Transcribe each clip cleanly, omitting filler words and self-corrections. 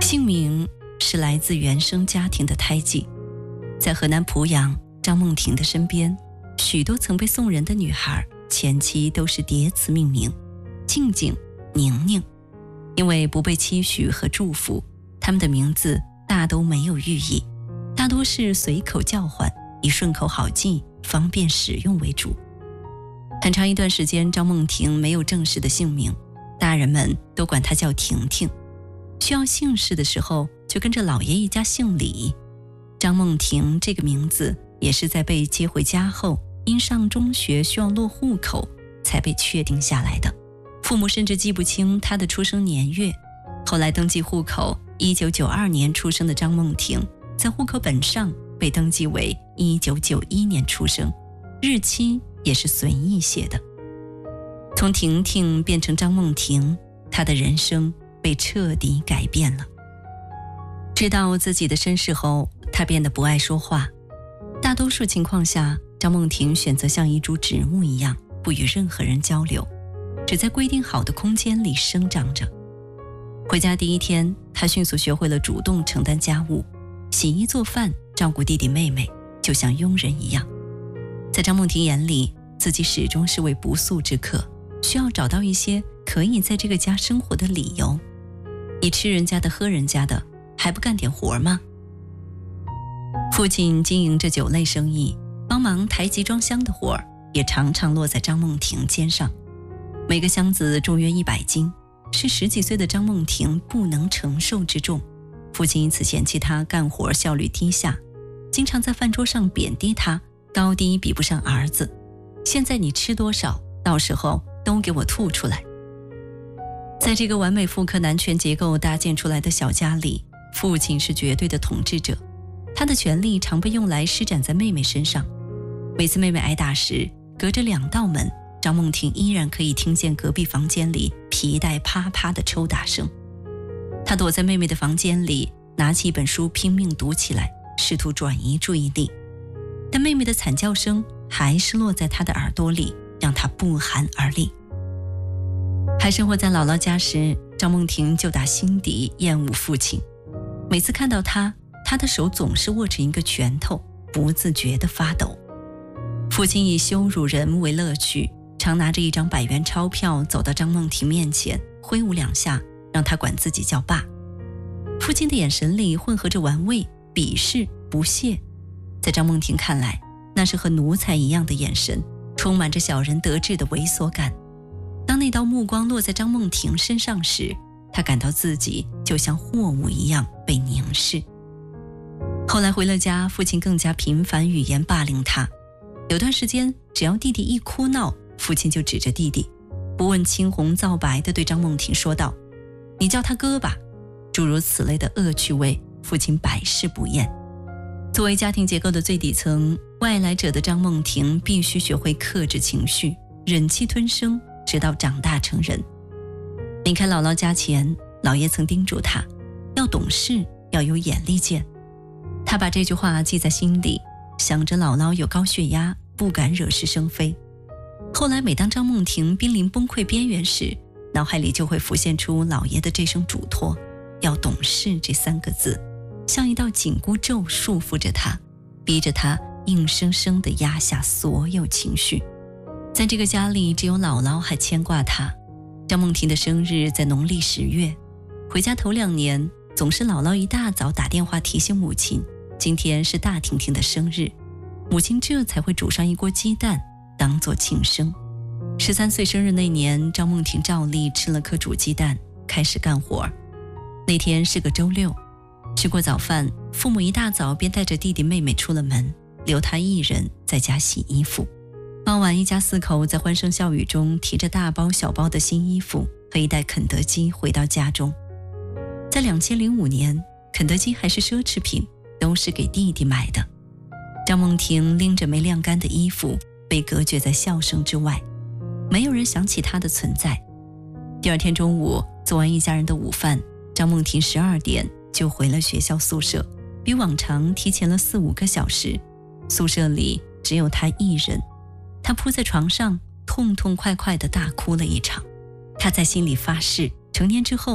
姓名是来自原生家庭的胎记。在河南濮阳，张梦婷的身边，许多曾被送人的女孩前期都是叠词命名，静静、宁宁。因为不被期许和祝福，她们的名字大都没有寓意，大多是随口叫唤，以顺口好记、方便使用为主。很长一段时间，张梦婷没有正式的姓名，大人们都管她叫婷婷。需要姓氏的时候，就跟着老爷一家姓李。张梦婷这个名字也是在被接回家后，因上中学需要落户口，才被确定下来的。父母甚至记不清她的出生年月。后来登记户口，1992年出生的张梦婷，在户口本上被登记为1991年出生，日期也是随意写的。从婷婷变成张梦婷，她的人生被彻底改变了。知道自己的身世后，她变得不爱说话。大多数情况下，张梦婷选择像一株植物一样，不与任何人交流，只在规定好的空间里生长着。回家第一天，她迅速学会了主动承担家务，洗衣做饭，照顾弟弟妹妹，就像佣人一样。在张梦婷眼里，自己始终是位不速之客，需要找到一些可以在这个家生活的理由。你吃人家的喝人家的，还不干点活吗？父亲经营着酒类生意，帮忙抬集装箱的活儿也常常落在张梦婷肩上。每个箱子重约100斤，是10几岁的张梦婷不能承受之重。父亲因此嫌弃她干活效率低下，经常在饭桌上贬低她，高低比不上儿子。现在你吃多少，到时候都给我吐出来。在这个完美复刻男权结构搭建出来的小家里，父亲是绝对的统治者，他的权力常被用来施展在妹妹身上。每次妹妹挨打时，隔着2道门，张梦婷依然可以听见隔壁房间里皮带啪啪的抽打声。她躲在妹妹的房间里，拿起一本书拼命读起来，试图转移注意力。但妹妹的惨叫声还是落在她的耳朵里，让她不寒而栗。还生活在姥姥家时，张梦婷就打心底厌恶父亲。每次看到他，他的手总是握着一个拳头，不自觉地发抖。父亲以羞辱人为乐趣，常拿着一张100元钞票走到张梦婷面前，挥舞2下，让他管自己叫爸。父亲的眼神里混合着玩味、鄙视、不屑。在张梦婷看来，那是和奴才一样的眼神，充满着小人得志的猥琐感。当那道目光落在张梦婷身上时，她感到自己就像货物一样被凝视。后来回了家，父亲更加频繁语言霸凌她。有段时间，只要弟弟一哭闹，父亲就指着弟弟，不问青红皂白地对张梦婷说道：“你叫他哥吧。”诸如此类的恶趣味，父亲百试不厌。作为家庭结构的最底层，外来者的张梦婷必须学会克制情绪，忍气吞声，直到长大成人。离开姥姥家前，姥爷曾叮嘱她要懂事，要有眼力见。她把这句话记在心里，想着姥姥有高血压，不敢惹是生非。后来每当张梦婷濒临崩溃边缘时，脑海里就会浮现出姥爷的这声嘱托，要懂事这3个字，像一道紧箍咒束缚着她，逼着她硬生生地压下所有情绪。在这个家里，只有姥姥还牵挂她。张梦婷的生日在农历10月，回家头2年，总是姥姥一大早打电话提醒母亲，今天是大婷婷的生日，母亲这才会煮上一锅鸡蛋，当作庆生。13岁生日那年，张梦婷照例吃了颗煮鸡蛋，开始干活。那天是个周六，吃过早饭，父母一大早便带着弟弟妹妹出了门，留她一人在家洗衣服。傍晚，一家4口在欢声笑语中提着大包小包的新衣服和一袋肯德基回到家中。在2005年，肯德基还是奢侈品，都是给弟弟买的。张梦婷拎着没晾干的衣服，被隔绝在笑声之外，没有人想起她的存在。第2天中午，做完一家人的午饭，张梦婷12点就回了学校宿舍，比往常提前了4-5个小时。宿舍里只有她一人，她扑在床上，痛痛快快地大哭了一场。她在心里发誓，成年之后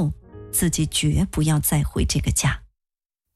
自己绝不要再回这个家。